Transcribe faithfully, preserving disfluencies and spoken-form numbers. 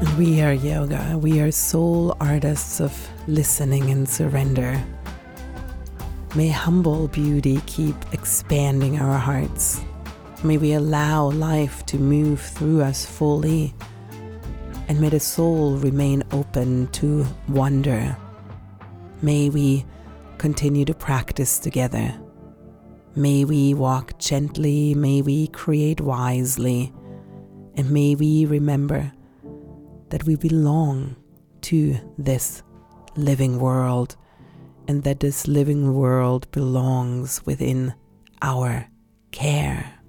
We are yoga. We are soul artists of listening and surrender. May humble beauty keep expanding our hearts. May we allow life to move through us fully. And may the soul remain open to wonder. May we continue to practice together. May we walk gently. May we create wisely. And may we remember that we belong to this living world, and that this living world belongs within our care.